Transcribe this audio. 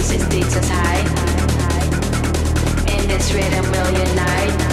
360 to tight. In this rhythm will unite.